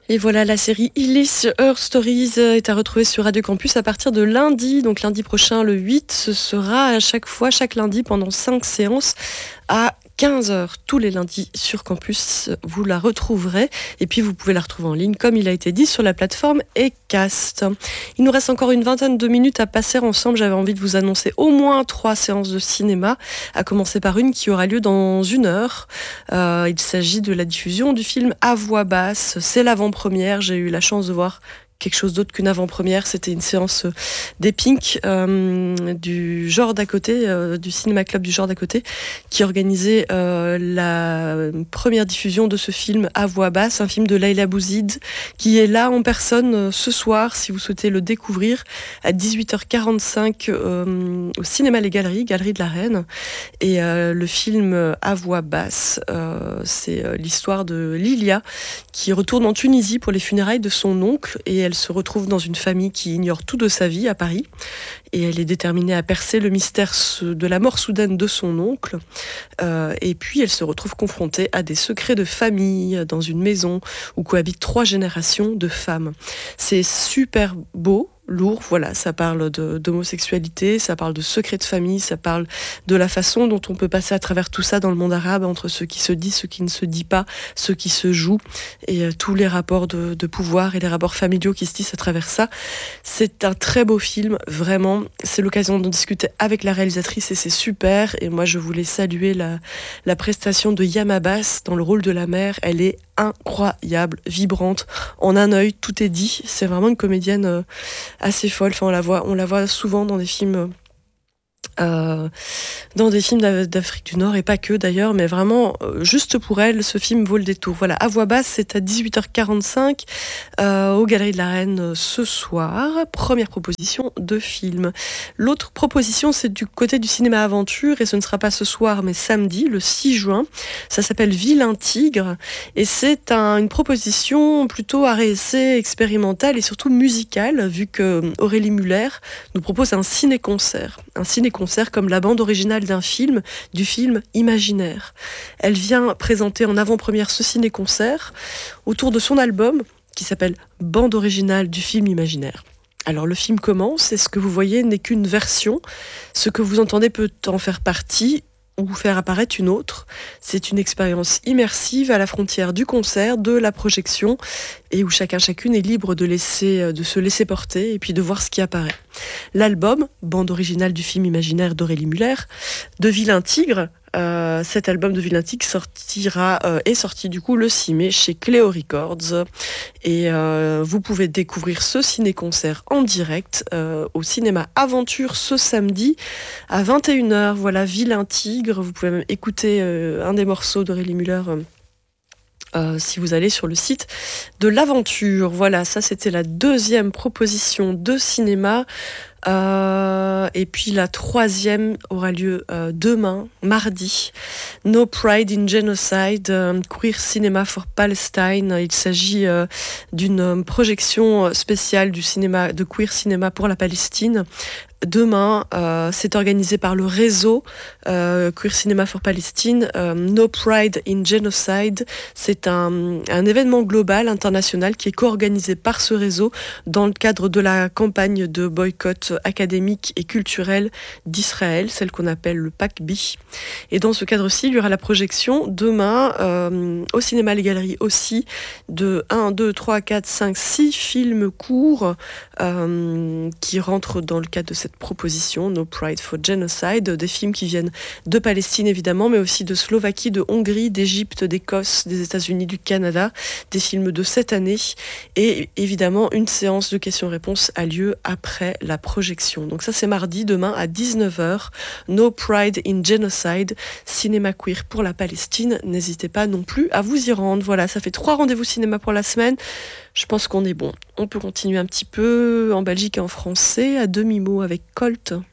Et voilà, la série Illich Her Stories est à retrouver sur Radio Campus à partir de lundi. Donc lundi prochain, le 8, ce sera à chaque lundi, pendant 5 séances à 15h. Tous les lundis sur Campus, vous la retrouverez. Et puis vous pouvez la retrouver en ligne, comme il a été dit, sur la plateforme Acast. Il nous reste encore une vingtaine de minutes à passer ensemble. J'avais envie de vous annoncer au moins 3 séances de cinéma, à commencer par une qui aura lieu dans 1 heure. Il s'agit de la diffusion du film À voix basse. C'est l'avant-première. J'ai eu la chance de voir quelque chose d'autre qu'une avant-première. C'était une séance des Pink du genre d'à côté, du cinéma club du genre d'à côté, qui organisait la première diffusion de ce film À voix basse, un film de Leïla Bouzid, qui est là en personne ce soir, si vous souhaitez le découvrir, à 18h45 au cinéma Les Galeries, Galerie de la Reine. Et le film À voix basse, c'est l'histoire de Lilia, qui retourne en Tunisie pour les funérailles de son oncle, et elle se retrouve dans une famille qui ignore tout de sa vie à Paris, et elle est déterminée à percer le mystère de la mort soudaine de son oncle, et puis elle se retrouve confrontée à des secrets de famille dans une maison où cohabitent 3 générations de femmes. C'est super beau, lourd, voilà, ça parle d'homosexualité, ça parle de secrets de famille, ça parle de la façon dont on peut passer à travers tout ça dans le monde arabe, entre ce qui se dit, ce qui ne se dit pas, ce qui se joue, et tous les rapports de pouvoir et les rapports familiaux qui se tissent à travers ça. C'est un très beau film, vraiment. C'est l'occasion d'en discuter avec la réalisatrice et c'est super. Et moi, je voulais saluer la prestation de Yam Abbas dans le rôle de la mère. Elle est incroyable, vibrante. En un œil, tout est dit. C'est vraiment une comédienne assez folle. Enfin, on la voit souvent dans des films d'Afrique du Nord, et pas que d'ailleurs, mais vraiment, juste pour elle, ce film vaut le détour. Voilà, À voix basse, c'est à 18h45 aux Galeries de la Reine ce soir. Première proposition de film. L'autre proposition, c'est du côté du cinéma aventure, et ce ne sera pas ce soir, mais samedi, le 6 juin. Ça s'appelle Vilain Tigre, et c'est une proposition plutôt arrêtée, expérimentale et surtout musicale, vu que Aurélie Muller nous propose un ciné-concert. Un ciné-concert comme la bande originale du film Imaginaire. Elle vient présenter en avant-première ce ciné-concert autour de son album qui s'appelle Bande originale du film Imaginaire. Alors le film commence et ce que vous voyez n'est qu'une version. Ce que vous entendez peut en faire partie ou faire apparaître une autre. C'est une expérience immersive à la frontière du concert, de la projection, et où chacune est libre de se laisser porter et puis de voir ce qui apparaît. L'album, bande originale du film Imaginaire d'Aurélie Muller, de Vilain Tigre, cet album de Vilain Tigre est sorti du coup le 6 mai chez Cléo Records, et vous pouvez découvrir ce ciné-concert en direct au cinéma Aventure ce samedi à 21h. Voilà, Vilain Tigre. Vous pouvez même écouter un des morceaux d'Aurélie Muller si vous allez sur le site de l'Aventure. Voilà, ça c'était la deuxième proposition de cinéma. Et puis la troisième aura lieu demain, mardi. No Pride in Genocide, Queer Cinema for Palestine. Il s'agit d'une projection spéciale de queer cinéma pour la Palestine. Demain, c'est organisé par le réseau Queer Cinema for Palestine. No Pride in Genocide, c'est un événement global, international, qui est co-organisé par ce réseau dans le cadre de la campagne de boycott académique et culturel d'Israël, celle qu'on appelle le PACBI. Et dans ce cadre-ci, il y aura la projection demain au cinéma Les Galeries aussi de 1, 2, 3, 4, 5, 6 films courts qui rentrent dans le cadre de cette proposition No Pride for Genocide, des films qui viennent de Palestine évidemment, mais aussi de Slovaquie, de Hongrie, d'Égypte, d'Écosse, des États-Unis, du Canada, des films de cette année, et évidemment une séance de questions-réponses a lieu après la projection. Donc ça c'est mardi, demain à 19h, No Pride in Genocide, cinéma queer pour la Palestine. N'hésitez pas non plus à vous y rendre. Voilà, ça fait 3 rendez-vous cinéma pour la semaine. Je pense qu'on est bon. On peut continuer un petit peu en Belgique et en français, à demi-mot avec Colt.